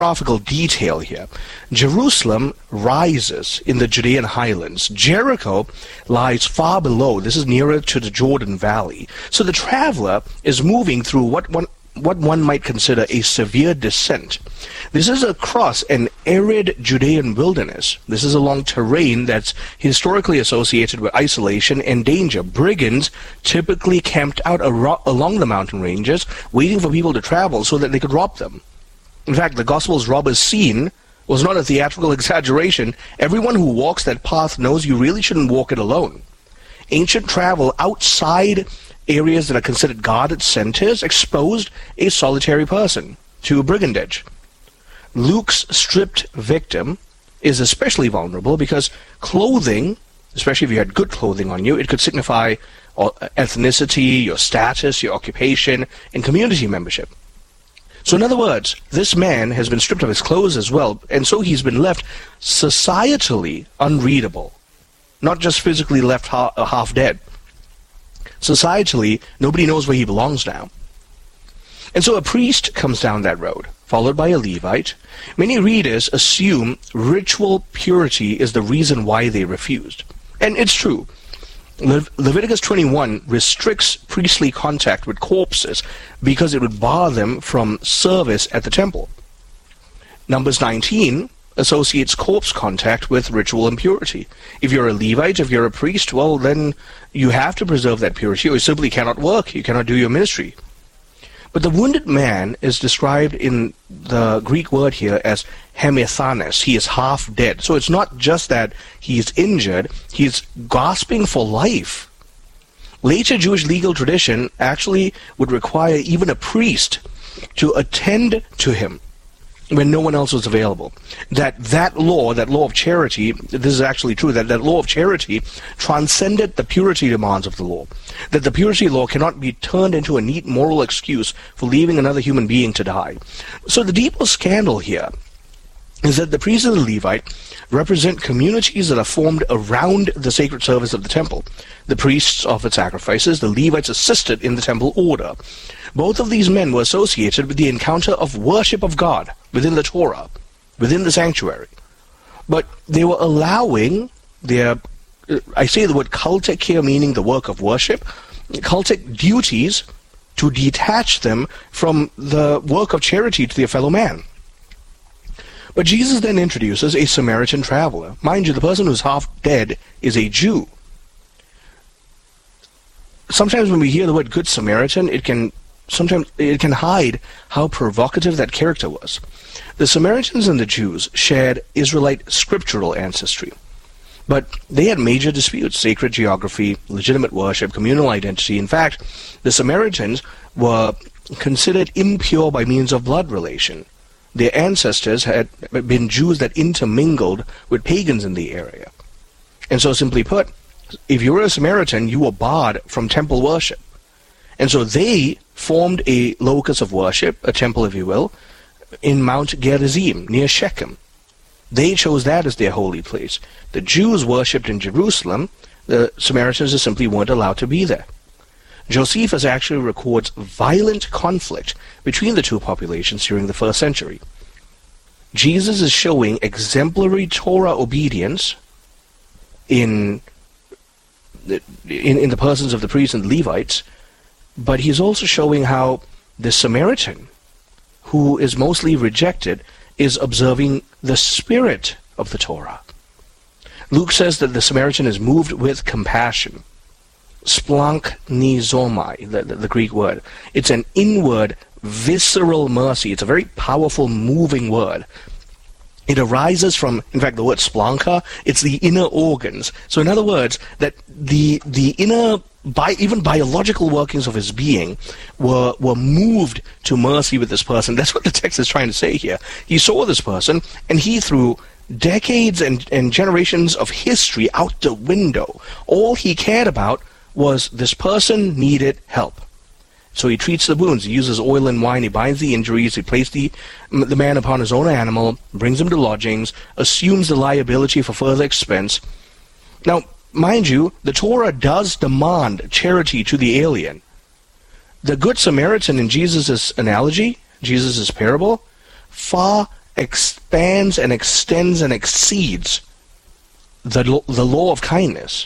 geographical detail here. Jerusalem rises in the Judean highlands. Jericho lies far below. This is nearer to the Jordan Valley. So the traveler is moving through what one might consider a severe descent. This is across an arid Judean wilderness. This is along terrain that's historically associated with isolation and danger. Brigands typically camped out along the mountain ranges, waiting for people to travel so that they could rob them. In fact, the Gospel's robbers' scene was not a theatrical exaggeration. Everyone who walks that path knows you really shouldn't walk it alone. Ancient travel outside areas that are considered guarded centers exposed a solitary person to brigandage. Luke's stripped victim is especially vulnerable because clothing, especially if you had good clothing on you, it could signify ethnicity, your status, your occupation, and community membership. So in other words, this man has been stripped of his clothes as well, and so he's been left societally unreadable, not just physically left half dead. Societally, nobody knows where he belongs now. And so a priest comes down that road, followed by a Levite. Many readers assume ritual purity is the reason why they refused. And it's true. Leviticus 21 restricts priestly contact with corpses because it would bar them from service at the temple. Numbers 19 associates corpse contact with ritual impurity. If you're a Levite, if you're a priest, well, then you have to preserve that purity, or you simply cannot work, you cannot do your ministry. But the wounded man is described in the Greek word here as hemethanes. He is half dead. So it's not just that he is injured, he is gasping for life. Later Jewish legal tradition actually would require even a priest to attend to him when no one else was available. That law of charity, this is actually true, that law of charity transcended the purity demands of the law. That the purity law cannot be turned into a neat moral excuse for leaving another human being to die. So the deeper scandal here is that the priest and the Levite represent communities that are formed around the sacred service of the temple. The priests offered sacrifices, the Levites assisted in the temple order. Both of these men were associated with the encounter of worship of God within the Torah, within the sanctuary. But they were allowing their, I say the word cultic here, meaning the work of worship, cultic duties, to detach them from the work of charity to their fellow man. But Jesus then introduces a Samaritan traveler. Mind you, the person who's half dead is a Jew. Sometimes when we hear the word Good Samaritan, it can hide how provocative that character was. The Samaritans and the Jews shared Israelite scriptural ancestry, but they had major disputes: sacred geography, legitimate worship, communal identity. In fact, the Samaritans were considered impure by means of blood relation. Their ancestors had been Jews that intermingled with pagans in the area. And so, simply put, if you were a Samaritan, you were barred from temple worship. And so they formed a locus of worship, a temple if you will, in Mount Gerizim, near Shechem. They chose that as their holy place. The Jews worshipped in Jerusalem. The Samaritans just simply weren't allowed to be there. Josephus actually records violent conflict between the two populations during the first century. Jesus is showing exemplary Torah obedience in the persons of the priests and Levites, but he's also showing how the Samaritan, who is mostly rejected, is observing the spirit of the Torah. Luke says that the Samaritan is moved with compassion. Splanchnizomai, the Greek word. It's an inward, visceral mercy. It's a very powerful, moving word. It arises from, in fact, the word splancha, it's the inner organs. So in other words, that the inner, even biological workings of his being were moved to mercy with this person. That's what the text is trying to say here. He saw this person, and he threw decades and generations of history out the window. All he cared about was this person needed help. So he treats the wounds, he uses oil and wine, he binds the injuries, he places the man upon his own animal, brings him to lodgings, assumes the liability for further expense. Now, mind you, the Torah does demand charity to the alien. The Good Samaritan in Jesus' analogy, Jesus' parable, far expands and extends and exceeds the law of kindness.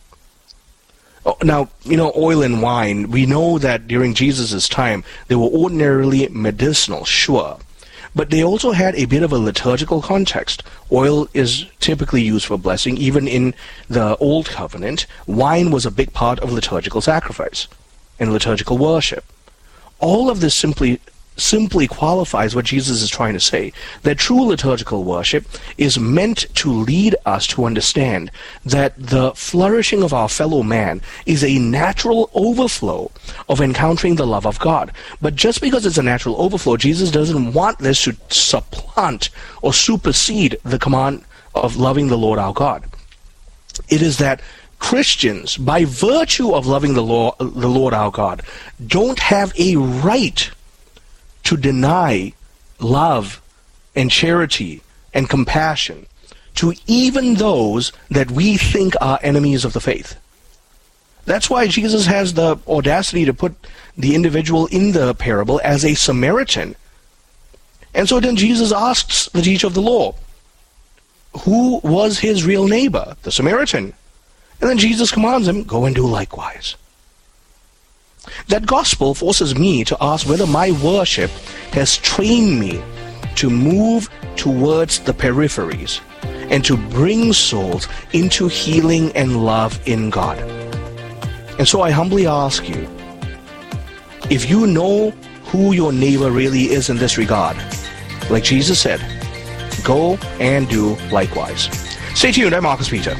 Now, oil and wine, we know that during Jesus' time, they were ordinarily medicinal, sure. But they also had a bit of a liturgical context. Oil is typically used for blessing. Even in the Old Covenant, wine was a big part of liturgical sacrifice and liturgical worship. All of this simply qualifies what Jesus is trying to say, that true liturgical worship is meant to lead us to understand that the flourishing of our fellow man is a natural overflow of encountering the love of God. But just because it's a natural overflow, Jesus doesn't want this to supplant or supersede the command of loving the Lord our God. It is that Christians, by virtue of loving the Lord our God, don't have a right to deny love and charity and compassion to even those that we think are enemies of the faith. That's why Jesus has the audacity to put the individual in the parable as a Samaritan. And so then Jesus asks the teacher of the law, who was his real neighbor? The Samaritan. And then Jesus commands him, go and do likewise. That gospel forces me to ask whether my worship has trained me to move towards the peripheries and to bring souls into healing and love in God. And so I humbly ask you, if you know who your neighbor really is in this regard, like Jesus said, go and do likewise. Stay tuned, I'm Marcus Peter.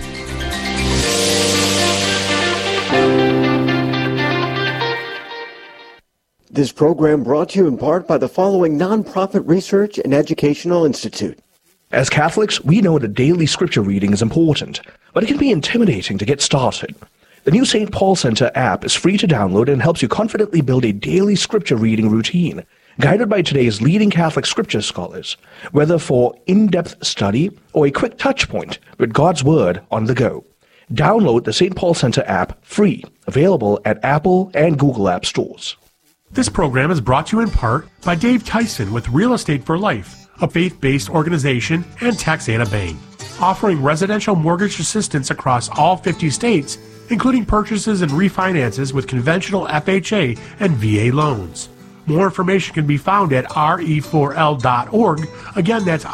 This program brought to you in part by the following nonprofit research and educational institute. As Catholics, we know that daily scripture reading is important, but it can be intimidating to get started. The new St. Paul Center app is free to download and helps you confidently build a daily scripture reading routine, guided by today's leading Catholic scripture scholars, whether for in-depth study or a quick touch point with God's Word on the go. Download the St. Paul Center app free, available at Apple and Google App Stores. This program is brought to you in part by Dave Tyson with Real Estate for Life, a faith-based organization, and Taxana Bank, offering residential mortgage assistance across all 50 states, including purchases and refinances with conventional FHA and VA loans. More information can be found at re4l.org. Again, that's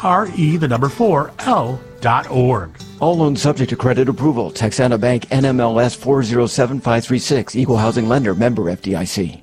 re4l.org. All loans subject to credit approval. Taxana Bank, NMLS 407536, Equal Housing Lender, member FDIC.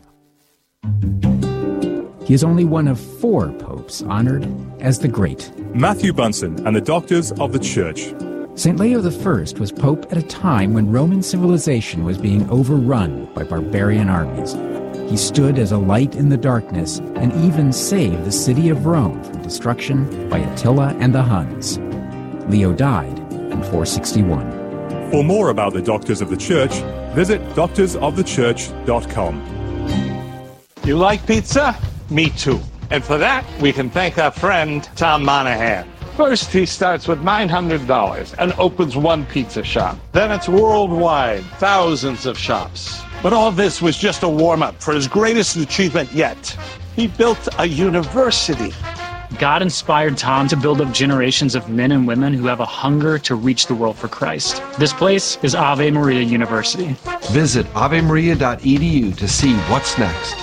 He is only one of 4 popes honored as the Great. Matthew Bunsen and the Doctors of the Church. St. Leo I was pope at a time when Roman civilization was being overrun by barbarian armies. He stood as a light in the darkness and even saved the city of Rome from destruction by Attila and the Huns. Leo died in 461. For more about the Doctors of the Church, visit doctorsofthechurch.com. You like pizza? Me too. And for that, we can thank our friend Tom Monahan. First, he starts with $900 and opens one pizza shop. Then it's worldwide, thousands of shops. But all this was just a warm-up for his greatest achievement yet. He built a university. God inspired Tom to build up generations of men and women who have a hunger to reach the world for Christ. This place is Ave Maria University. Visit avemaria.edu to see what's next.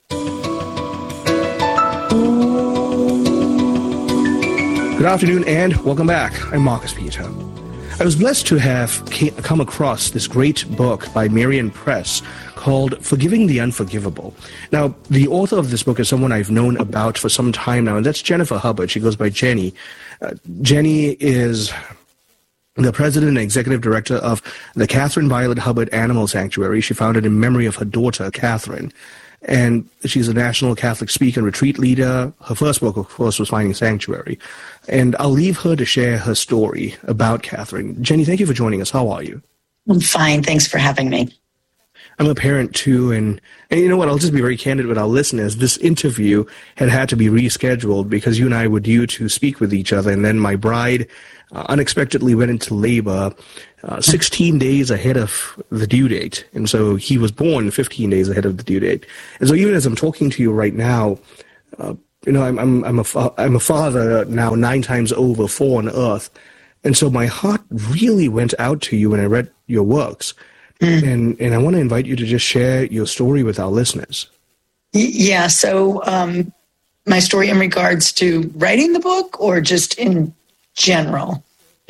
Good afternoon and welcome back. I'm Marcus Peter. I was blessed to have come across this great book by Marian Press called Forgiving the Unforgivable. Now, the author of this book is someone I've known about for some time now, and that's Jennifer Hubbard. She goes by Jenny. Jenny is the president and executive director of the Catherine Violet Hubbard Animal Sanctuary. She founded in memory of her daughter, Catherine. And she's a national Catholic speaker and retreat leader. Her first book, of course, was Finding Sanctuary. And I'll leave her to share her story about Catherine. Jenny, thank you for joining us. How are you? I'm fine. Thanks for having me. I'm a parent, too, and you know what? I'll just be very candid with our listeners. This interview had to be rescheduled because you and I were due to speak with each other, and then my bride unexpectedly went into labor 16 days ahead of the due date. And so he was born 15 days ahead of the due date. And so even as I'm talking to you right now, I'm a father now 9 times over, 4 on earth. And so my heart really went out to you when I read your works. And I want to invite you to just share your story with our listeners. Yeah. So my story in regards to writing the book, or just in general?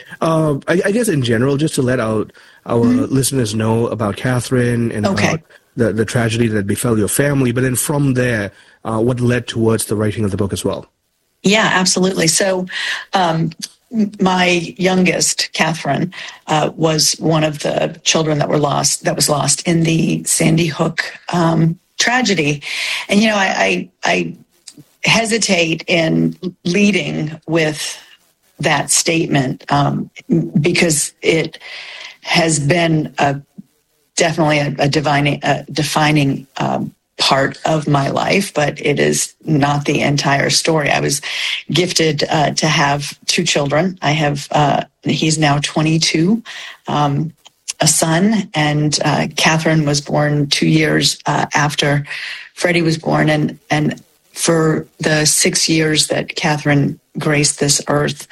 I guess in general, just to let our listeners know about Catherine and about the tragedy that befell your family. But then from there, what led towards the writing of the book as well? Yeah, absolutely. So my youngest, Catherine, was one of the children that was lost in the Sandy Hook tragedy. And, I hesitate in leading with that statement because it has been definitely a defining part of my life, but it is not the entire story. I was gifted to have 2 children. I have, he's now 22, a son, and Catherine was born 2 years after Freddie was born. And for the 6 years that Catherine graced this earth,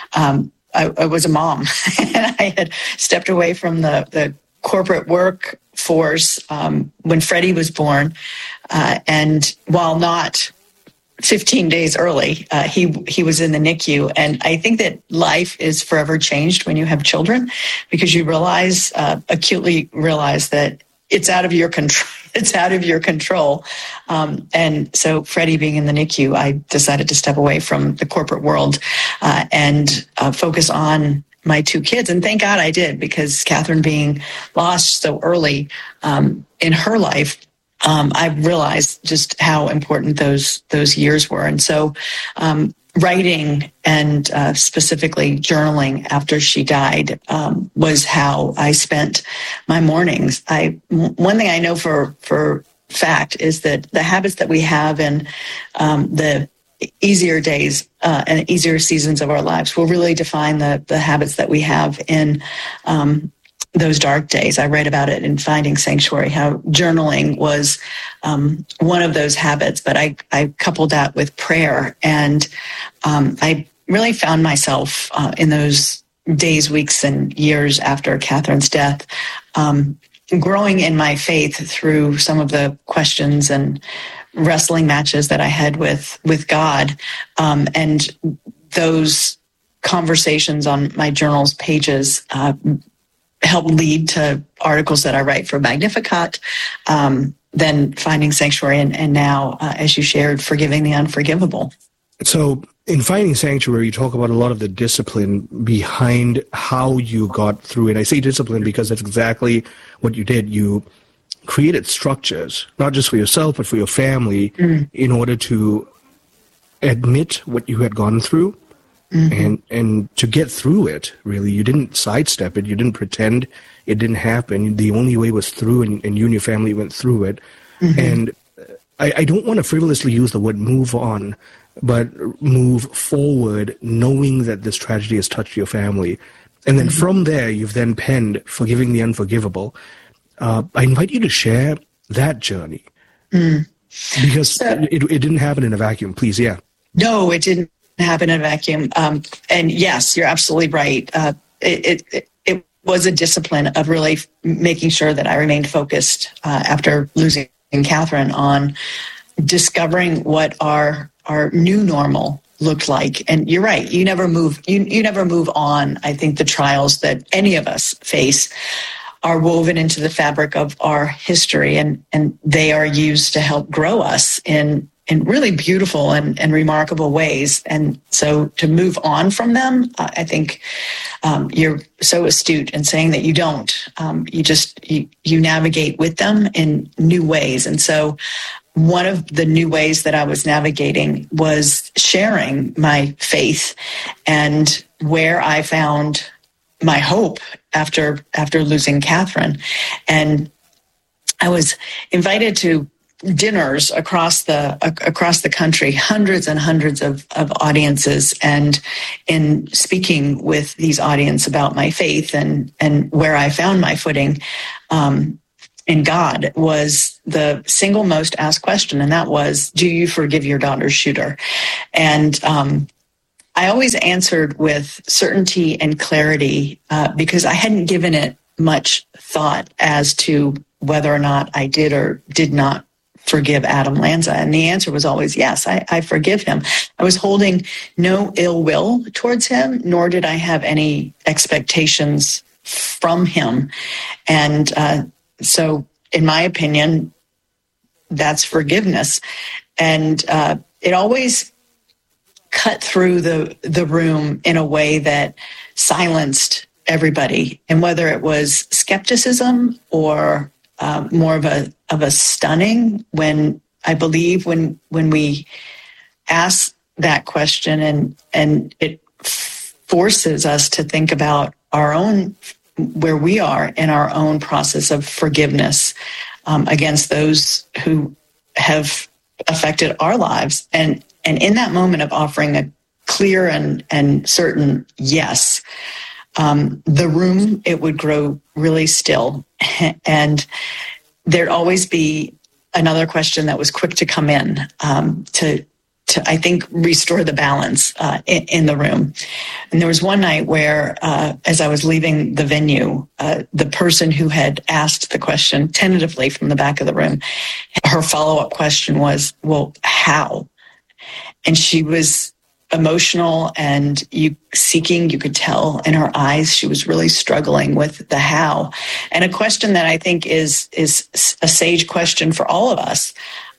I was a mom. And I had stepped away from the corporate workforce when Freddie was born. And while not 15 days early, he was in the NICU. And I think that life is forever changed when you have children, because you acutely realize that it's out of your control. It's out of your control. And so Freddie being in the NICU, I decided to step away from the corporate world and focus on my 2 kids. And thank God I did, because Catherine being lost so early in her life, I realized just how important those years were. And so writing and specifically journaling after she died was how I spent my mornings. One thing I know for fact is that the habits that we have in the easier days and easier seasons of our lives will really define the habits that we have in those dark days. I read about it in Finding Sanctuary, how journaling was one of those habits, but I coupled that with prayer. And I really found myself in those days, weeks, and years after Catherine's death, growing in my faith through some of the questions and wrestling matches that I had with God. And those conversations on my journal's pages help lead to articles that I write for Magnificat, then Finding Sanctuary, and now, as you shared, Forgiving the Unforgivable. So in Finding Sanctuary, you talk about a lot of the discipline behind how you got through it. I say discipline because that's exactly what you did. You created structures, not just for yourself, but for your family, in order to admit what you had gone through. And to get through it, really. You didn't sidestep it. You didn't pretend it didn't happen. The only way was through, and you and your family went through it. And I don't want to frivolously use the word move on, but move forward, knowing that this tragedy has touched your family. And then from there, you've then penned Forgiving the Unforgivable. I invite you to share that journey. Because it didn't happen in a vacuum. Please, yeah. No, it didn't happen in a vacuum. And yes, you're absolutely right. It was a discipline of really making sure that I remained focused after losing Catherine on discovering what our new normal looked like. And you're right. You never move. You never move on. I think the trials that any of us face are woven into the fabric of our history, and they are used to help grow us in really beautiful and remarkable ways. And so to move on from them, I think you're so astute in saying that you don't. You navigate with them in new ways. And so one of the new ways that I was navigating was sharing my faith and where I found my hope after losing Catherine. And I was invited to dinners across the country, hundreds and hundreds of audiences, and in speaking with these audience about my faith and where I found my footing, in God was the single most asked question, and that was, do you forgive your daughter's shooter? And I always answered with certainty and clarity because I hadn't given it much thought as to whether or not I did or did not forgive Adam Lanza. And the answer was always, yes, I forgive him. I was holding no ill will towards him, nor did I have any expectations from him. And so in my opinion, that's forgiveness. And it always cut through the room in a way that silenced everybody. And whether it was skepticism or more of a stunning, when I believe when we ask that question and it forces us to think about our own, where we are in our own process of forgiveness against those who have affected our lives. And in that moment of offering a clear and certain yes, the room, it would grow really still. And there'd always be another question that was quick to come in to I think, restore the balance in the room. And there was one night where, as I was leaving the venue, the person who had asked the question tentatively from the back of the room, her follow-up question was, well, how? And she was emotional and you could tell in her eyes, she was really struggling with the how. And a question that I think is a sage question for all of us.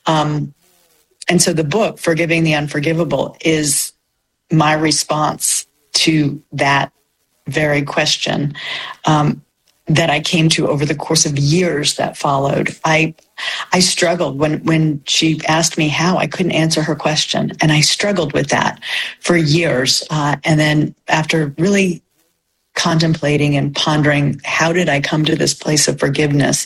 And so the book, Forgiving the Unforgivable, is my response to that very question that I came to over the course of years that followed. I struggled when she asked me how. I couldn't answer her question, and I struggled with that for years. And then after really contemplating and pondering, how did I come to this place of forgiveness?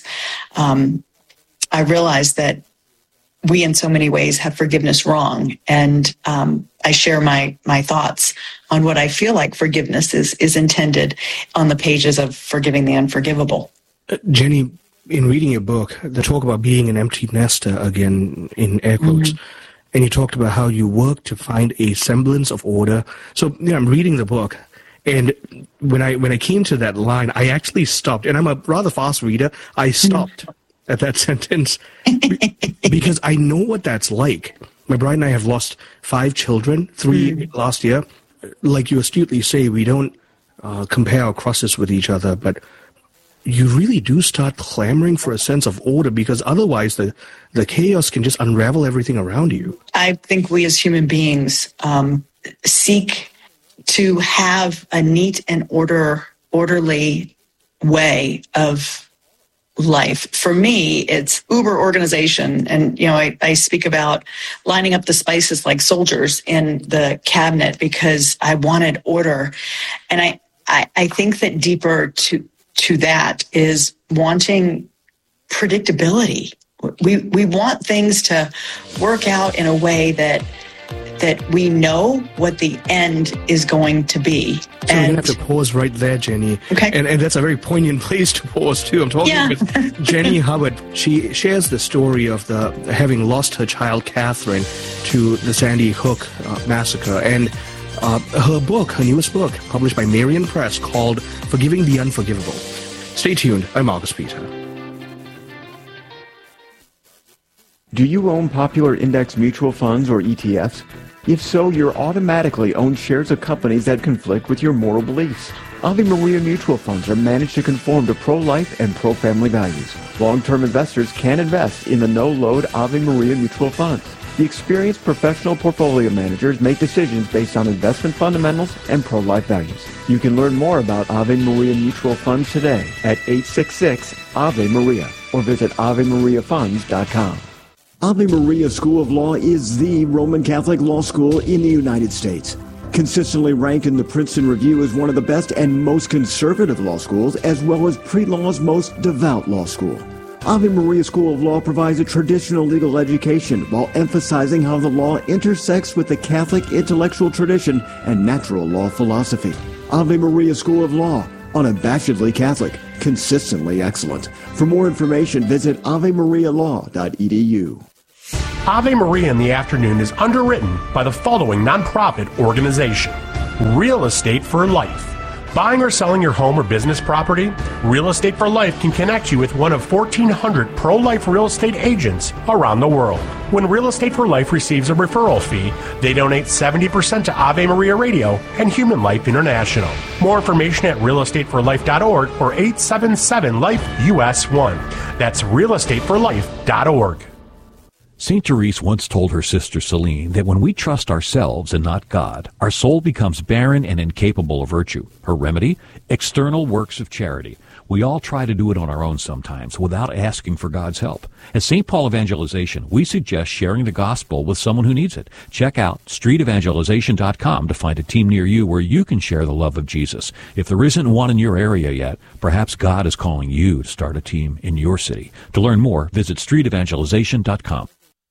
I realized that we in so many ways have forgiveness wrong. And I share my thoughts on what I feel like forgiveness is intended on the pages of Forgiving the Unforgivable. Jenny, in reading your book, the talk about being an empty nester, again, in air quotes, and you talked about how you work to find a semblance of order. So I'm reading the book, and when I came to that line, I actually stopped, and I'm a rather fast reader. I stopped at that sentence because I know what that's like. My bride and I have lost 5 children, 3 last year. Like you astutely say, we don't compare our crosses with each other, but you really do start clamoring for a sense of order, because otherwise the chaos can just unravel everything around you. I think we as human beings seek to have a neat and orderly way of life. For me, it's uber organization. And, I speak about lining up the spices like soldiers in the cabinet because I wanted order. And I think that deeper to that is wanting predictability. We want things to work out in a way that we know what the end is going to be. So we're going to have to pause right there, Jenny. Okay. And that's a very poignant place to pause, too. I'm talking with Jenny Hubbard. She shares the story of having lost her child, Catherine, to the Sandy Hook massacre. And her newest book, published by Marian Press, called Forgiving the Unforgivable. Stay tuned. I'm Marcus Peter. Do you own popular index mutual funds or ETFs? If so, you're automatically owned shares of companies that conflict with your moral beliefs. Ave Maria mutual funds are managed to conform to pro-life and pro-family values. Long-term investors can invest in the no-load Ave Maria mutual funds. The experienced professional portfolio managers make decisions based on investment fundamentals and pro-life values. You can learn more about Ave Maria mutual funds today at 866-AVE-MARIA or visit AveMariaFunds.com. Ave Maria School of Law is the Roman Catholic law school in the United States. Consistently ranked in the Princeton Review as one of the best and most conservative law schools, as well as pre-law's most devout law school. Ave Maria School of Law provides a traditional legal education while emphasizing how the law intersects with the Catholic intellectual tradition and natural law philosophy. Ave Maria School of Law, Unabashedly Catholic, consistently excellent. For more information, visit avemarialaw.edu. Ave Maria in the Afternoon is underwritten by the following nonprofit organization: Real Estate for Life. Buying or selling your home or business property? Real Estate for Life can connect you with one of 1,400 pro-life real estate agents around the world. When Real Estate for Life receives a referral fee, they donate 70% to Ave Maria Radio and Human Life International. More information at realestateforlife.org or 877-LIFE-US1. That's realestateforlife.org. St. Therese once told her sister Celine that when we trust ourselves and not God, our soul becomes barren and incapable of virtue. Her remedy? External works of charity. We all try to do it on our own sometimes without asking for God's help. At St. Paul Evangelization, we suggest sharing the gospel with someone who needs it. Check out streetevangelization.com to find a team near you where you can share the love of Jesus. If there isn't one in your area yet, perhaps God is calling you to start a team in your city. To learn more, visit streetevangelization.com.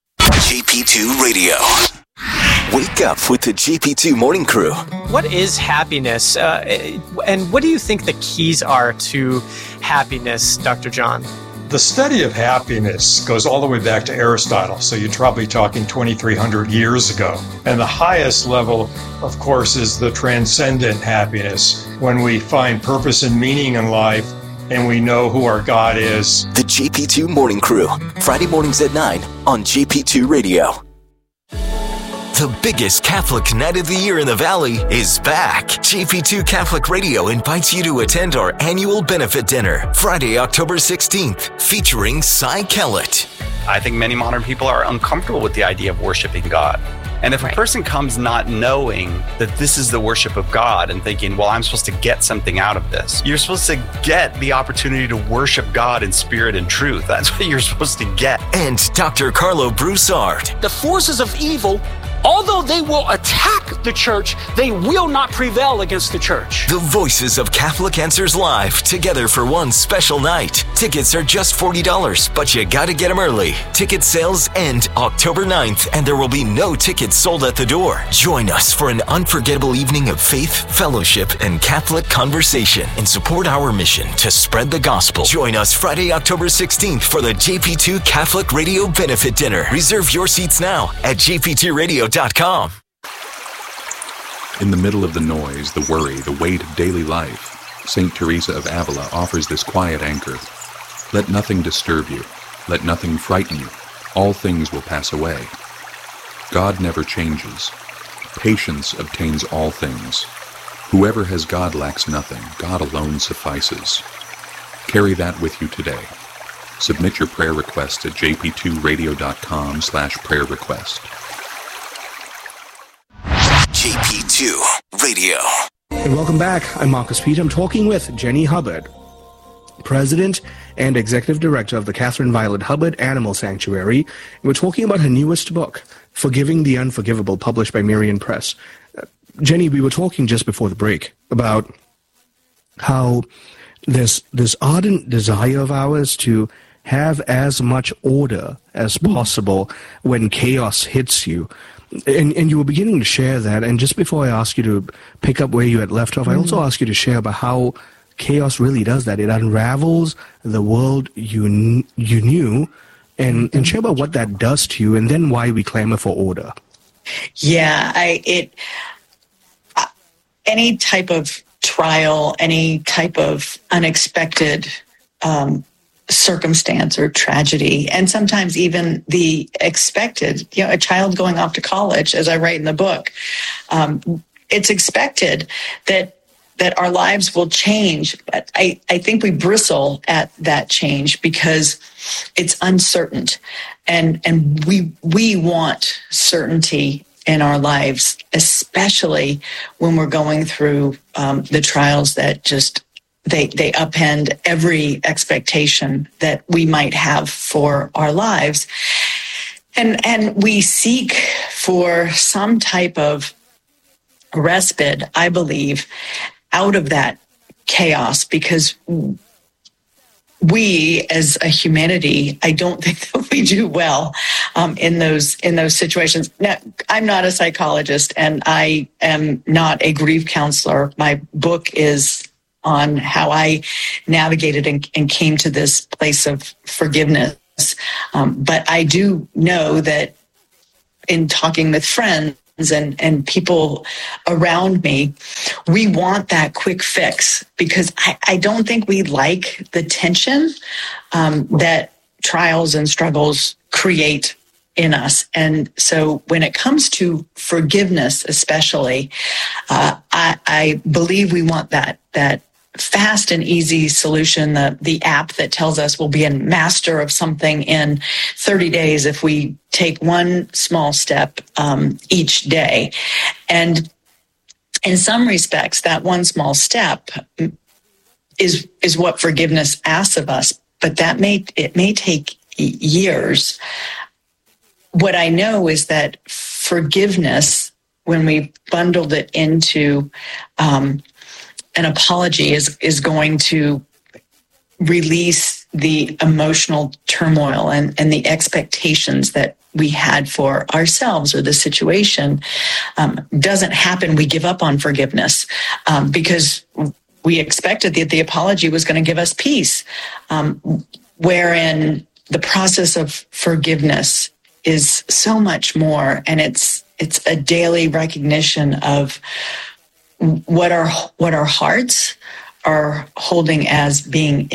JP2 Radio. Wake up with the JP2 Morning Crew. What is happiness? And what do you think the keys are to happiness, Dr. John? The study of happiness goes all the way back to Aristotle, so you're probably talking 2,300 years ago. And the highest level, of course, is the transcendent happiness, when we find purpose and meaning in life and we know who our God is. The JP2 Morning Crew, Friday mornings at 9 on JP2 Radio. The biggest Catholic night of the year in the Valley is back. JP2 Catholic Radio invites you to attend our annual benefit dinner, Friday, October 16th, featuring Cy Kellett. I think many modern people are uncomfortable with the idea of worshiping God. And if a person comes not knowing that this is the worship of God and thinking, well, I'm supposed to get something out of this, you're supposed to get the opportunity to worship God in spirit and truth. That's what you're supposed to get. And Dr. Carlo Broussard. The forces of evil, although they will attack the church, they will not prevail against the church. The voices of Catholic Answers Live, together for one special night. Tickets are just $40, but you gotta get them early. Ticket sales end October 9th, and there will be no tickets sold at the door. Join us for an unforgettable evening of faith, fellowship, and Catholic conversation, and support our mission to spread the gospel. Join us Friday, October 16th for the JP2 Catholic Radio Benefit Dinner. Reserve your seats now at jp2radio.com. In the middle of the noise, the worry, the weight of daily life, St. Teresa of Avila offers this quiet anchor. Let nothing disturb you. Let nothing frighten you. All things will pass away. God never changes. Patience obtains all things. Whoever has God lacks nothing. God alone suffices. Carry that with you today. Submit your prayer request at jp2radio.com/prayer request. JP2 Radio. And welcome back. I'm Marcus Peter. I'm talking with Jenny Hubbard, President and Executive Director of the Catherine Violet Hubbard Animal Sanctuary. And we're talking about her newest book, Forgiving the Unforgivable, published by Marian Press. Jenny, we were talking just before the break about how this ardent desire of ours to have as much order as possible when chaos hits you. And you were beginning to share that, and just before I ask you to pick up where you had left off, I also ask you to share about how chaos really does that. It unravels the world you knew, and share about what that does to you, and then why we clamor for order. Yeah, any type of trial, any type of unexpected circumstance or tragedy, and sometimes even the expected, a child going off to college, as I write in the book, it's expected that our lives will change. But I think we bristle at that change because it's uncertain, and we want certainty in our lives, especially when we're going through the trials that just they upend every expectation that we might have for our lives. And we seek for some type of respite, I believe, out of that chaos, because we as a humanity, I don't think that we do well in those situations. Now, I'm not a psychologist and I am not a grief counselor. My book is on how I navigated and came to this place of forgiveness. But I do know that in talking with friends and people around me, we want that quick fix because I don't think we like the tension that trials and struggles create in us. And so when it comes to forgiveness, especially, I believe we want that fast and easy solution, the app that tells us we'll be a master of something in 30 days if we take one small step each day. And in some respects, that one small step is what forgiveness asks of us, but it may take years. What I know is that forgiveness, when we bundled it into an apology, is going to release the emotional turmoil and the expectations that we had for ourselves or the situation. Doesn't happen. We give up on forgiveness because we expected that the apology was going to give us peace, wherein the process of forgiveness is so much more, and it's a daily recognition of what our hearts are holding as being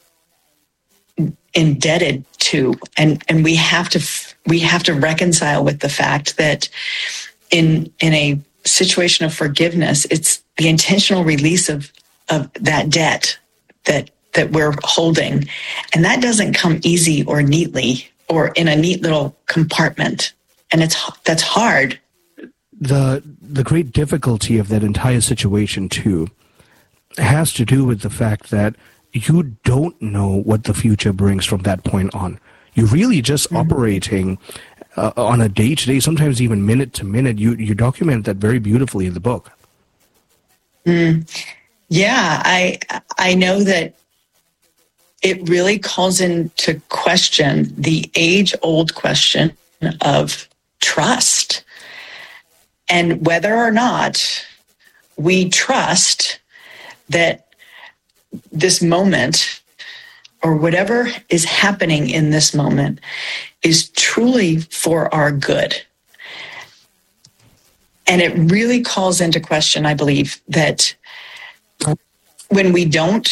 indebted to, and we have to reconcile with the fact that in a situation of forgiveness, it's the intentional release of that debt that we're holding, and that doesn't come easy or neatly or in a neat little compartment, and that's hard. The great difficulty of that entire situation, too, has to do with the fact that you don't know what the future brings from that point on. You're really just operating on a day-to-day, sometimes even minute-to-minute. You document that very beautifully in the book. Yeah, I know that it really calls into question the age-old question of trust. And whether or not we trust that this moment or whatever is happening in this moment is truly for our good. And it really calls into question, I believe, that when we don't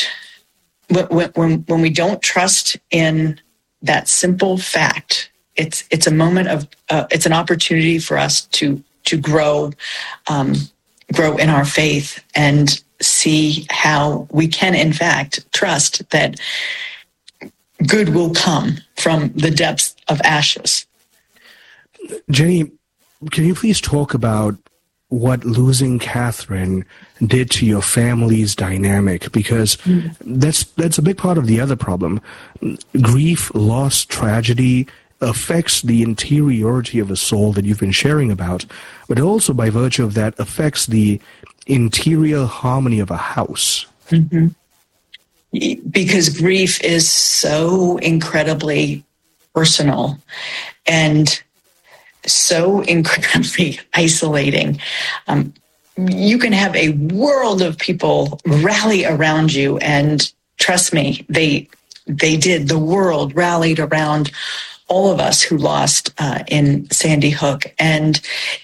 trust in that simple fact, it's a moment of it's an opportunity for us to grow in our faith and see how we can, in fact, trust that good will come from the depths of ashes. Jenny, can you please talk about what losing Catherine did to your family's dynamic? Because that's a big part of the other problem. Grief, loss, tragedy affects the interiority of a soul that you've been sharing about, but also by virtue of that affects the interior harmony of a house. Mm-hmm. Because grief is so incredibly personal and so incredibly isolating. You can have a world of people rally around you, and trust me, they did. The world rallied around all of us who lost in Sandy Hook, and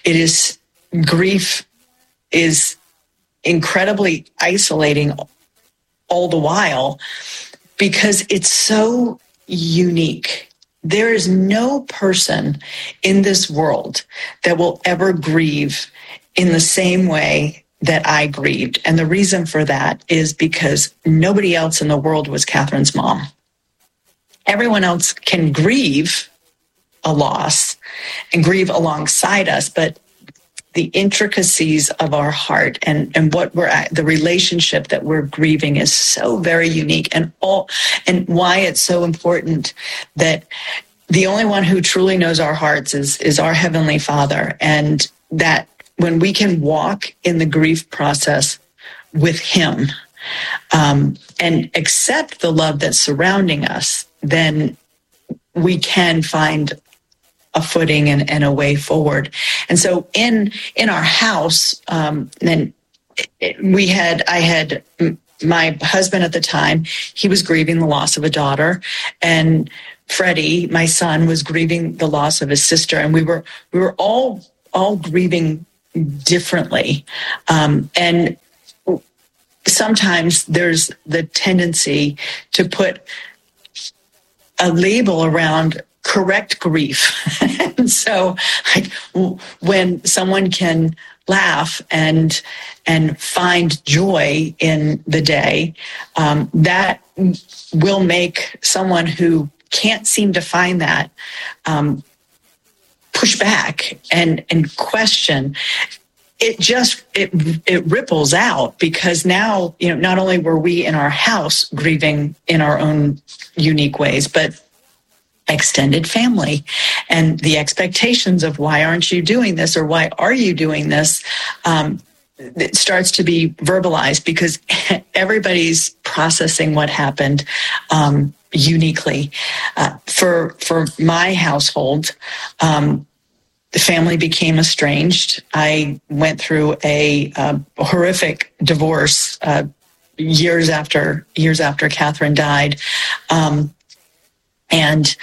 grief is incredibly isolating all the while because it's so unique. There is no person in this world that will ever grieve in the same way that I grieved. And the reason for that is because nobody else in the world was Catherine's mom. Everyone else can grieve a loss and grieve alongside us, but the intricacies of our heart and what the relationship that we're grieving is so very unique, and why it's so important that the only one who truly knows our hearts is our Heavenly Father, and that when we can walk in the grief process with Him and accept the love that's surrounding us, then we can find a footing and a way forward. And so in our house, then I had my husband at the time, he was grieving the loss of a daughter, and Freddie, my son, was grieving the loss of his sister, and we were all grieving differently. And sometimes there's the tendency to put a label around correct grief. And so when someone can laugh and find joy in the day, that will make someone who can't seem to find that push back and question. It ripples out, because now, not only were we in our house grieving in our own unique ways, but extended family and the expectations of why aren't you doing this, or why are you doing this, it starts to be verbalized, because everybody's processing what happened uniquely. For my household, the family became estranged. I went through a horrific divorce years after Catherine died. And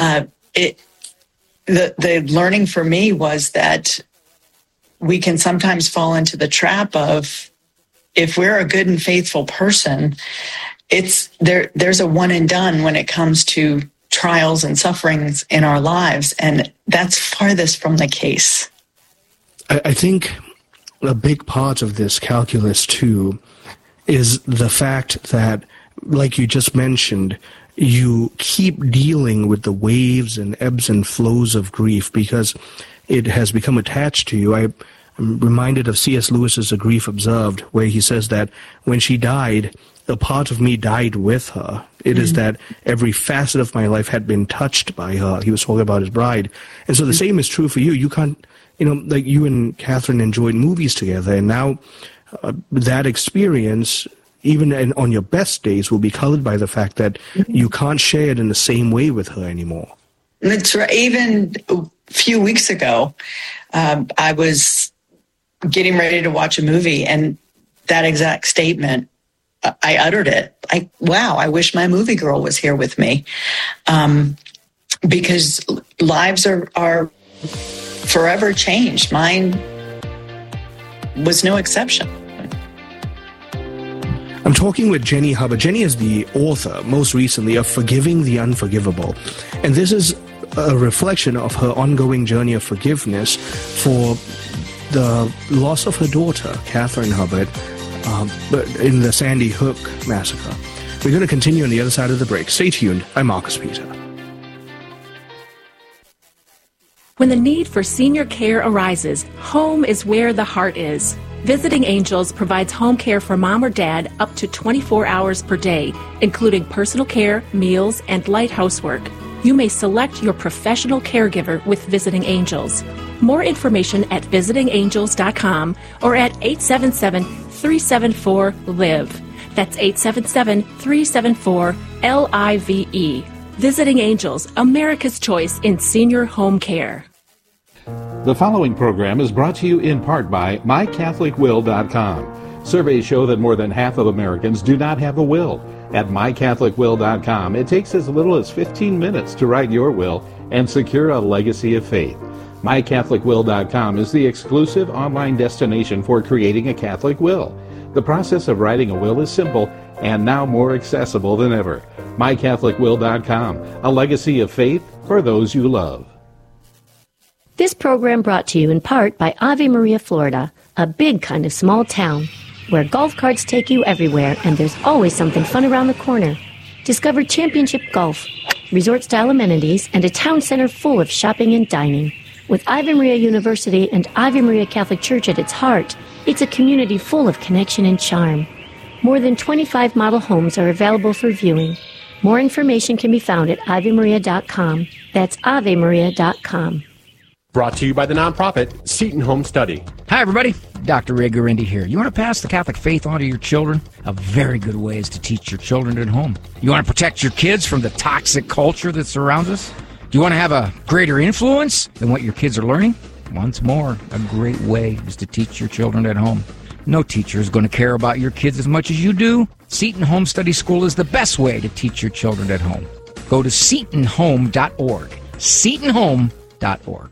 the learning for me was that we can sometimes fall into the trap of, if we're a good and faithful person, there's a one and done when it comes to trials and sufferings in our lives, and that's farthest from the case. I think a big part of this calculus too is the fact that, like you just mentioned, you keep dealing with the waves and ebbs and flows of grief because it has become attached to you. I'm reminded of C.S. Lewis's A Grief Observed, where he says that when she died, a part of me died with her. It is that every facet of my life had been touched by her. He was talking about his bride. And so the same is true for you. You can't, like you and Catherine enjoyed movies together, and now that experience, even on your best days, will be colored by the fact that you can't share it in the same way with her anymore. That's right. Even a few weeks ago, I was getting ready to watch a movie, and that exact statement, I uttered it. Wow, I wish my movie girl was here with me. Because lives are forever changed. Mine was no exception. I'm talking with Jenny Hubbard. Jenny is the author, most recently, of Forgiving the Unforgivable. And this is a reflection of her ongoing journey of forgiveness for the loss of her daughter, Catherine Hubbard, in the Sandy Hook massacre. We're going to continue on the other side of the break. Stay tuned. I'm Marcus Peter. When the need for senior care arises, home is where the heart is. Visiting Angels provides home care for mom or dad up to 24 hours per day, including personal care, meals, and light housework. You may select your professional caregiver with Visiting Angels. More information at visitingangels.com or at 877-374-LIVE. That's 877-374-LIVE. Visiting Angels, America's choice in senior home care. The following program is brought to you in part by MyCatholicWill.com. Surveys show that more than half of Americans do not have a will. At MyCatholicWill.com, it takes as little as 15 minutes to write your will and secure a legacy of faith. MyCatholicWill.com is the exclusive online destination for creating a Catholic will. The process of writing a will is simple and now more accessible than ever. MyCatholicWill.com, a legacy of faith for those you love. This program brought to you in part by Ave Maria, Florida, a big kind of small town where golf carts take you everywhere and there's always something fun around the corner. Discover championship golf, resort-style amenities, and a town center full of shopping and dining. With Ave Maria University and Ave Maria Catholic Church at its heart, it's a community full of connection and charm. More than 25 model homes are available for viewing. More information can be found at AveMaria.com. That's AveMaria.com. Brought to you by the nonprofit Seton Home Study. Hi, everybody. Dr. Ray Guarendi here. You want to pass the Catholic faith on to your children? A very good way is to teach your children at home. You want to protect your kids from the toxic culture that surrounds us? Do you want to have a greater influence than what your kids are learning? Once more, a great way is to teach your children at home. No teacher is going to care about your kids as much as you do. Seton Home Study School is the best way to teach your children at home. Go to setonhome.org. setonhome.org.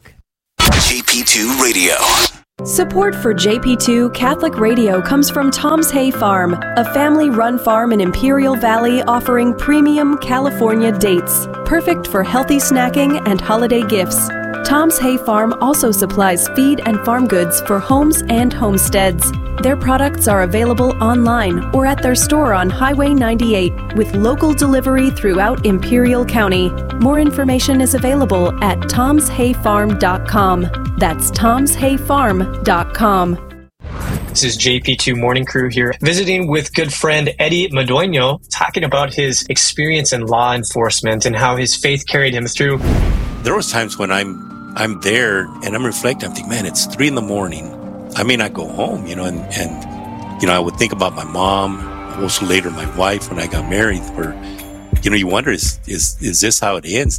JP2 Radio. Support for JP2 Catholic Radio comes from Tom's Hay Farm, a family-run farm in Imperial Valley offering premium California dates, perfect for healthy snacking and holiday gifts. Tom's Hay Farm also supplies feed and farm goods for homes and homesteads. Their products are available online or at their store on Highway 98 with local delivery throughout Imperial County. More information is available at tomshayfarm.com. That's tomshayfarm.com. This is JP2 Morning Crew here, visiting with good friend Eddie Madueño, talking about his experience in law enforcement and how his faith carried him through. There was times when I'm there and I'm reflecting, I'm thinking, man, it's 3 a.m. I may not go home, and I would think about my mom, also later my wife when I got married, where, you wonder, is this how it ends?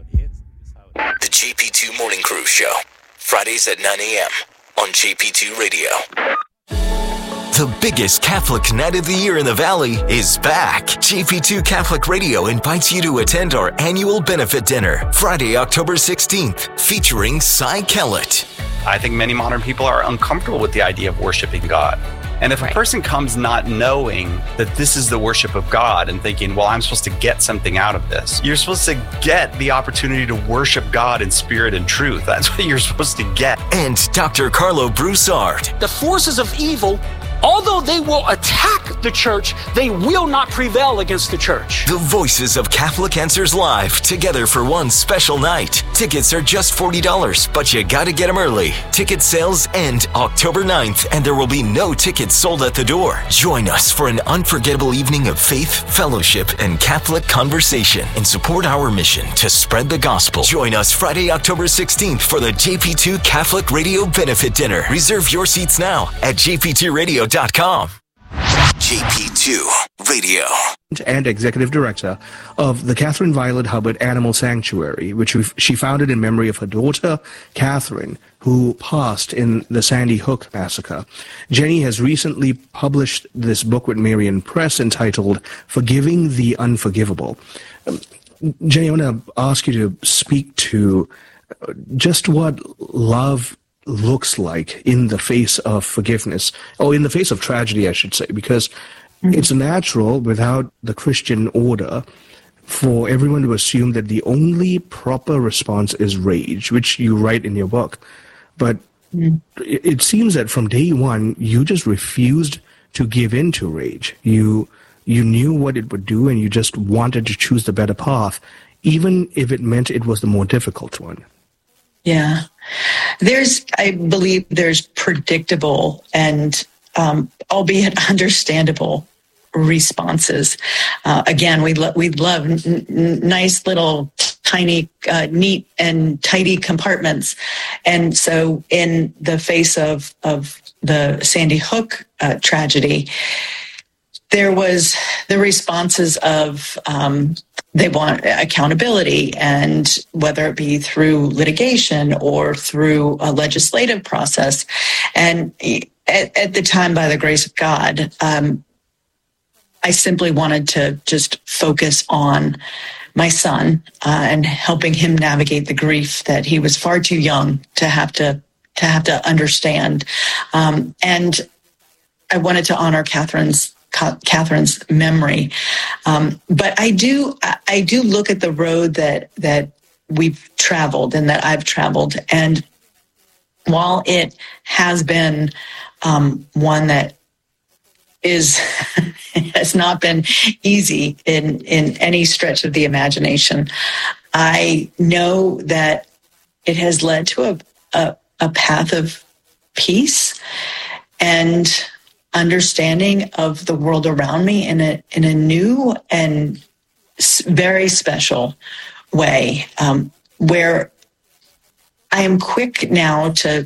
The JP2 Morning Crew Show, Fridays at 9 a.m. on JP2 Radio. The biggest Catholic night of the year in the Valley is back. JP2 Catholic Radio invites you to attend our annual benefit dinner, Friday, October 16th, featuring Cy Kellett. I think many modern people are uncomfortable with the idea of worshiping God. And if a person comes not knowing that this is the worship of God and thinking, well, I'm supposed to get something out of this, you're supposed to get the opportunity to worship God in spirit and truth. That's what you're supposed to get. And Dr. Carlo Broussard. The forces of evil, although they will attack the church, they will not prevail against the church. The voices of Catholic Answers Live together for one special night. Tickets are just $40, but you gotta get them early. Ticket sales end October 9th, and there will be no tickets sold at the door. Join us for an unforgettable evening of faith, fellowship, and Catholic conversation, and support our mission to spread the gospel. Join us Friday, October 16th for the JP2 Catholic Radio Benefit Dinner. Reserve your seats now at jp2radio.com. JP2 Radio. And executive director of the Catherine Violet Hubbard Animal Sanctuary, which she founded in memory of her daughter, Catherine, who passed in the Sandy Hook massacre. Jenny has recently published this book with Marian Press entitled Forgiving the Unforgivable. Jenny, I want to ask you to speak to just what love looks like in the face of forgiveness, or in the face of tragedy, I should say, because it's natural without the Christian order for everyone to assume that the only proper response is rage, which you write in your book. But it seems that from day one, you just refused to give in to rage. You knew what it would do, and you just wanted to choose the better path, even if it meant it was the more difficult one. Yeah. I believe there's predictable and, albeit understandable responses. Again, we love nice little tiny, neat and tidy compartments. And so in the face of the Sandy Hook tragedy, there was the responses of, they want accountability, and whether it be through litigation or through a legislative process. And at the time, by the grace of God, I simply wanted to just focus on my son and helping him navigate the grief that he was far too young to have to understand. And I wanted to honor Catherine's memory. But I do look at the road that we've traveled and that I've traveled. And while it has been one that has not been easy in any stretch of the imagination, I know that it has led to a path of peace and understanding of the world around me in a new and very special way, where I am quick now to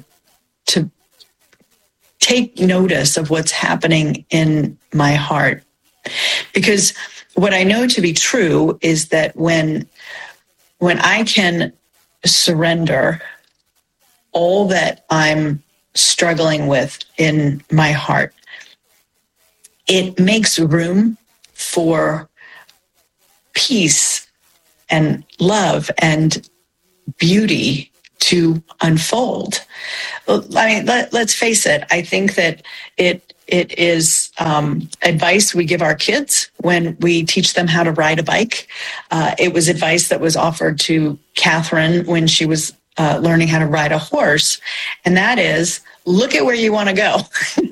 take notice of what's happening in my heart. Because what I know to be true is that when I can surrender all that I'm struggling with in my heart. It makes room for peace and love and beauty to unfold. I mean, let's face it. I think that it is advice we give our kids when we teach them how to ride a bike. It was advice that was offered to Catherine when she was learning how to ride a horse, and that is, look at where you want to go.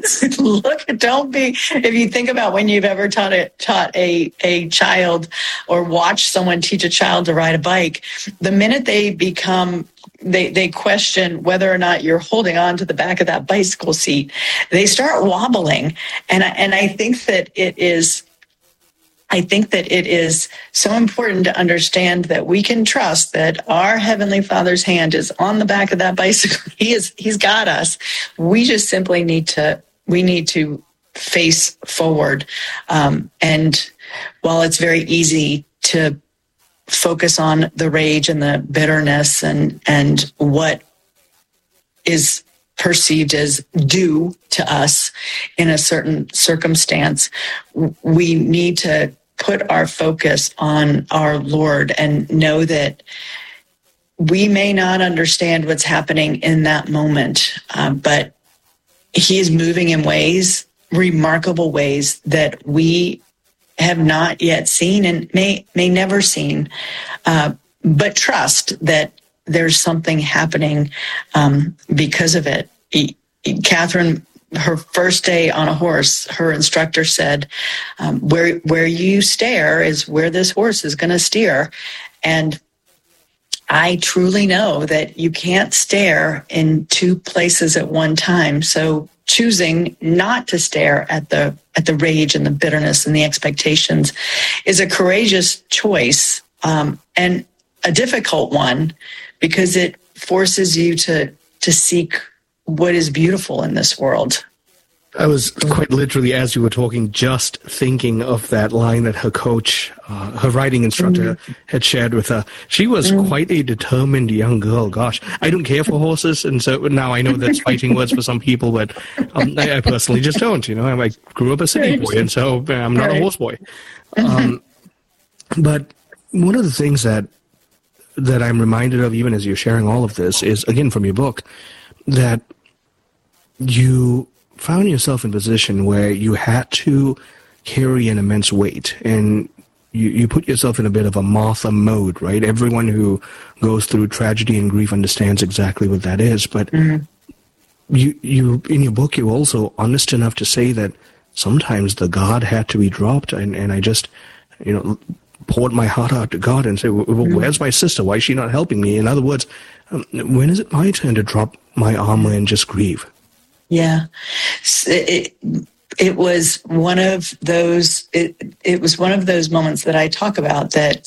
If you think about when you've ever taught a child or watched someone teach a child to ride a bike, the minute they question whether or not you're holding on to the back of that bicycle seat, they start wobbling. And I think that it is so important to understand that we can trust that our Heavenly Father's hand is on the back of that bicycle. He's got us. We just simply need to face forward. And while it's very easy to focus on the rage and the bitterness and what is perceived as due to us in a certain circumstance, we need to put our focus on our Lord and know that we may not understand what's happening in that moment, but He is moving in ways, remarkable ways, that we have not yet seen and may never seen, but trust that there's something happening because of it. Catherine, her first day on a horse, her instructor said, where you stare is where this horse is going to steer. And I truly know that you can't stare in two places at one time. So choosing not to stare at the rage and the bitterness and the expectations is a courageous choice, and a difficult one, because it forces you to seek what is beautiful in this world. I was quite literally, as you were talking, just thinking of that line that her coach, her riding instructor, had shared with her. She was quite a determined young girl. Gosh, I don't care for horses, and so now I know that's fighting words for some people, but I personally just don't. You know, I grew up a city boy, and so I'm not a horse boy. But one of the things that I'm reminded of, even as you're sharing all of this, is, again, from your book, that you found yourself in a position where you had to carry an immense weight, and you put yourself in a bit of a Martha mode, right? Everyone who goes through tragedy and grief understands exactly what that is. But you in your book, you're also honest enough to say that sometimes the guard had to be dropped, and I just, poured my heart out to God and say, well, where's my sister? Why is she not helping me? In other words, when is it my turn to drop my armor and just grieve? Yeah, it was one of those. It was one of those moments that I talk about, that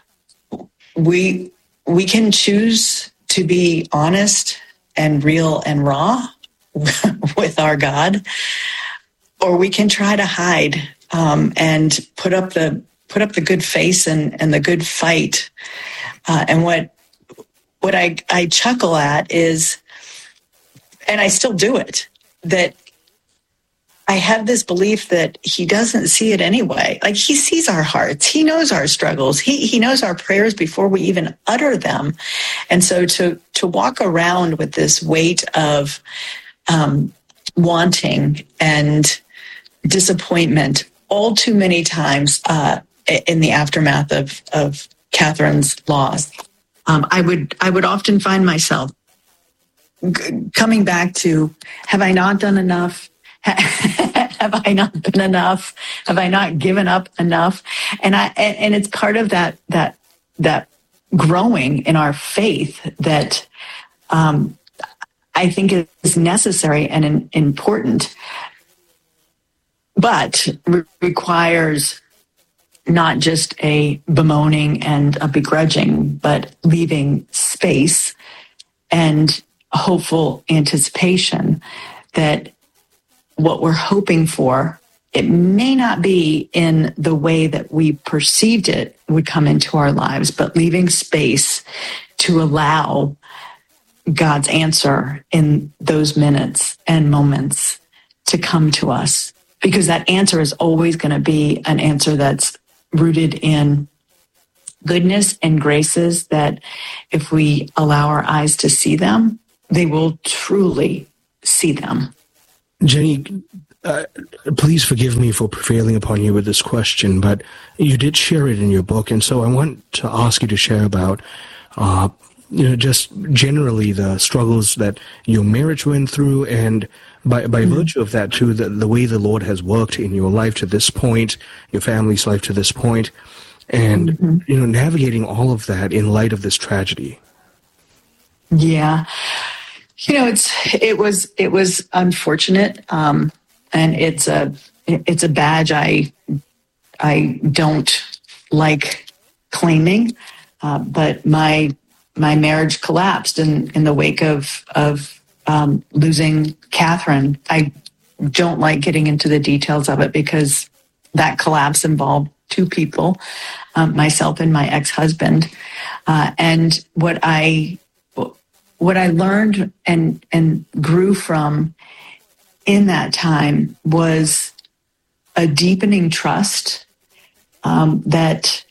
we can choose to be honest and real and raw with our God, or we can try to hide and put up the good face and the good fight. And what I chuckle at is, and I still do it, that I have this belief that He doesn't see it anyway. Like, He sees our hearts. He knows our struggles. He knows our prayers before we even utter them. And so to walk around with this weight of wanting and disappointment all too many times in the aftermath of Catherine's loss, I would often find myself coming back to, have I not done enough? Have I not been enough? Have I not given up enough? And it's part of that growing in our faith that I think is necessary and important, but requires not just a bemoaning and a begrudging, but leaving space and hopeful anticipation that what we're hoping for, it may not be in the way that we perceived it would come into our lives, but leaving space to allow God's answer in those minutes and moments to come to us, because that answer is always going to be an answer that's rooted in goodness and graces, that if we allow our eyes to see them, they will truly see them. Jenny, please forgive me for prevailing upon you with this question, but you did share it in your book, and so I want to ask you to share about just generally the struggles that your marriage went through, and by virtue of that too, the way the Lord has worked in your life to this point, your family's life to this point, and navigating all of that in light of this tragedy. Yeah, it was unfortunate, and it's a badge I don't like claiming, but my marriage collapsed in the wake of losing Catherine. I don't like getting into the details of it because that collapse involved two people, myself and my ex-husband. And what I learned and grew from in that time was a deepening trust that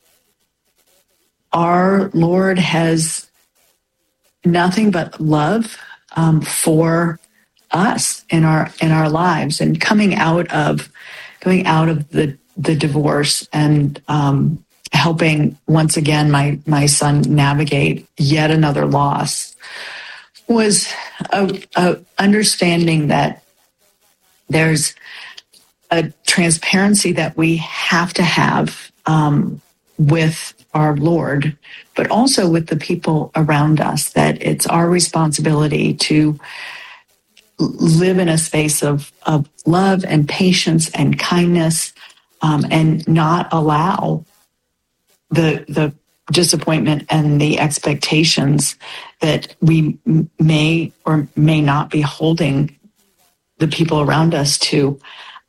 our Lord has nothing but love for us in our lives, and coming out of the divorce and helping once again my son navigate yet another loss was a understanding that there's a transparency that we have to have with our Lord, but also with the people around us, that it's our responsibility to live in a space of love and patience and kindness, and not allow the disappointment and the expectations that we may or may not be holding the people around us to,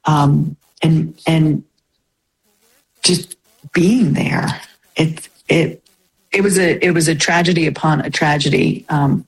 and just being there. It was a tragedy upon a tragedy.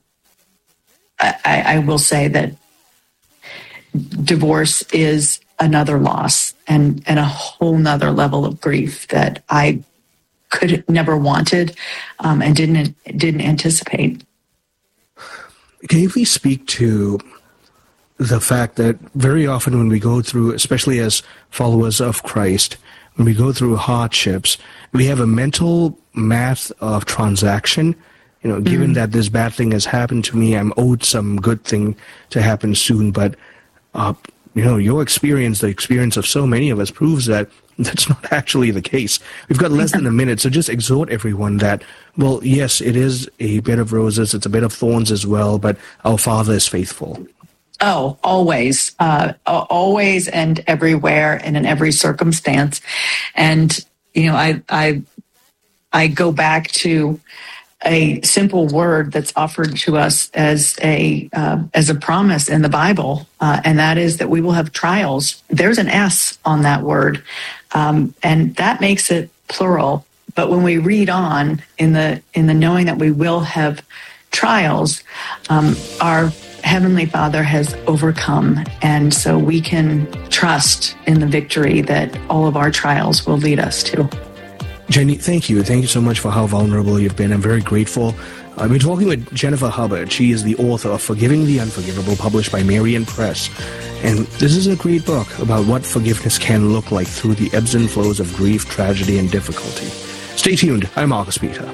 I will say that divorce is another loss and a whole nother level of grief that I could never wanted and didn't anticipate. Can you please speak to the fact that very often when we go through, especially as followers of Christ, when we go through hardships, we have a mental math of transaction. Given that this bad thing has happened to me, I'm owed some good thing to happen soon. But, your experience, the experience of so many of us, proves that that's not actually the case. We've got less than a minute, so just exhort everyone that, well, yes, it is a bed of roses, it's a bed of thorns as well, but our Father is faithful. Oh, always, always and everywhere and in every circumstance. And, I go back to a simple word that's offered to us as a promise in the Bible, and that is that we will have trials. There's an S on that word, and that makes it plural. But when we read on in the knowing that we will have trials, our Heavenly Father has overcome, and so we can trust in the victory that all of our trials will lead us to. Jenny, thank you. Thank you so much for how vulnerable you've been. I'm very grateful. I've been talking with Jennifer Hubbard. She is the author of Forgiving the Unforgivable, published by Marian Press. And this is a great book about what forgiveness can look like through the ebbs and flows of grief, tragedy, and difficulty. Stay tuned. I'm Marcus Peter.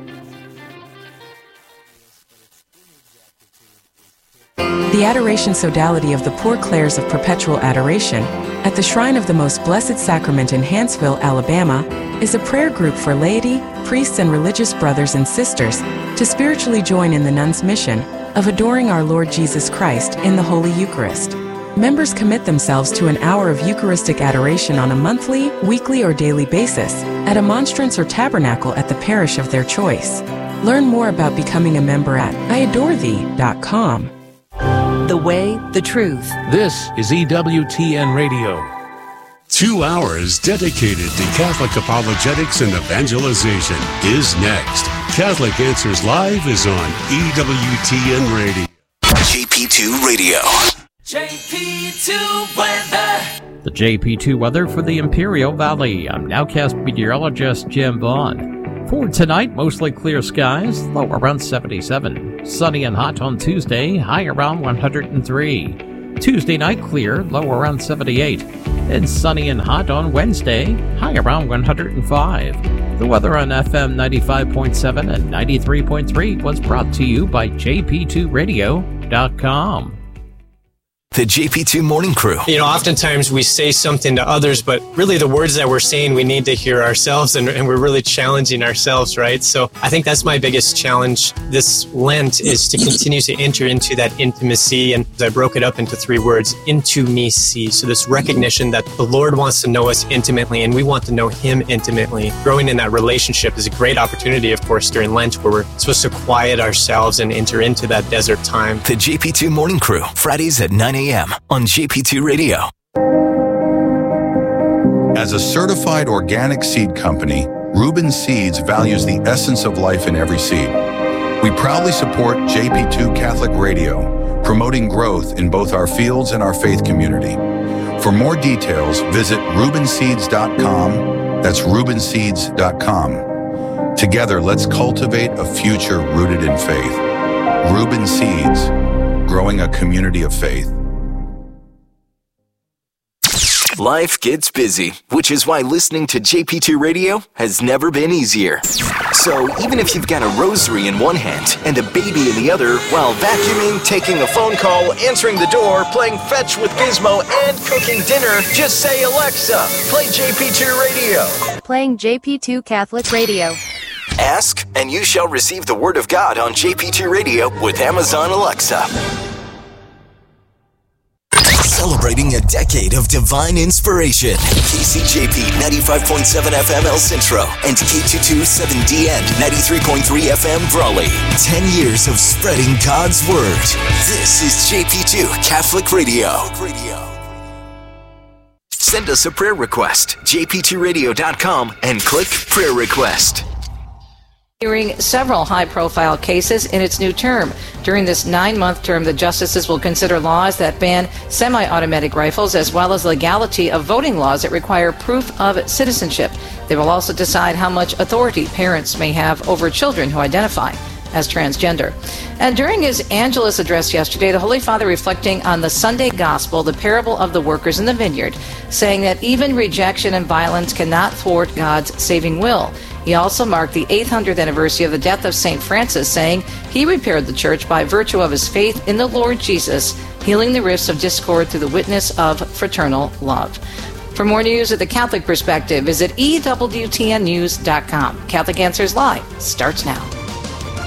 The Adoration Sodality of the Poor Clares of Perpetual Adoration at the Shrine of the Most Blessed Sacrament in Hanceville, Alabama, is a prayer group for laity, priests, and religious brothers and sisters to spiritually join in the nuns' mission of adoring our Lord Jesus Christ in the Holy Eucharist. Members commit themselves to an hour of Eucharistic adoration on a monthly, weekly, or daily basis at a monstrance or tabernacle at the parish of their choice. Learn more about becoming a member at iadorethee.com. The way, the truth. This is EWTN Radio. 2 hours dedicated to Catholic apologetics and evangelization is next. Catholic Answers Live is on EWTN Radio. JP2 Radio. JP2 weather. The JP2 weather for the Imperial Valley. I'm Nowcast meteorologist Jim Vaughn. For tonight, mostly clear skies, low around 77. Sunny and hot on Tuesday, high around 103. Tuesday night clear, low around 78. And sunny and hot on Wednesday, high around 105. The weather on FM 95.7 and 93.3 was brought to you by jp2radio.com. The JP2 Morning Crew. You know, oftentimes we say something to others, but really the words that we're saying, we need to hear ourselves, and we're really challenging ourselves, right? So I think that's my biggest challenge this Lent, is to continue to enter into that intimacy. And I broke it up into 3 words, intimacy. So this recognition that the Lord wants to know us intimately, and we want to know Him intimately. Growing in that relationship is a great opportunity, of course, during Lent, where we're supposed to quiet ourselves and enter into that desert time. The JP2 Morning Crew, Fridays at 9 a.m. on JP2 Radio. As a certified organic seed company, Reuben Seeds values the essence of life in every seed. We proudly support JP2 Catholic Radio, promoting growth in both our fields and our faith community. For more details, visit ReubenSeeds.com. That's ReubenSeeds.com. Together, let's cultivate a future rooted in faith. Reuben Seeds, growing a community of faith. Life gets busy, which is why listening to JP2 Radio has never been easier. So even if you've got a rosary in one hand and a baby in the other, while vacuuming, taking a phone call, answering the door, playing fetch with Gizmo, and cooking dinner, just say, Alexa, play JP2 Radio. Playing JP2 Catholic Radio. Ask, and you shall receive the Word of God on JP2 Radio with Amazon Alexa. Celebrating a decade of divine inspiration. KCJP 95.7 FM El Centro and K22 7DN 93.3 FM Brawley. 10 years of spreading God's Word. This is JP2 Catholic Radio. Send us a prayer request. jp2radio.com and click Prayer Request. Hearing several high-profile cases in its new term. During this 9-month term, the justices will consider laws that ban semi-automatic rifles, as well as legality of voting laws that require proof of citizenship. They will also decide how much authority parents may have over children who identify as transgender. And during his Angelus address yesterday, the Holy Father, reflecting on the Sunday Gospel, the parable of the workers in the vineyard, saying that even rejection and violence cannot thwart God's saving will. He also marked the 800th anniversary of the death of St. Francis, saying he repaired the church by virtue of his faith in the Lord Jesus, healing the rifts of discord through the witness of fraternal love. For more news at the Catholic Perspective, visit EWTNnews.com. Catholic Answers Live starts now.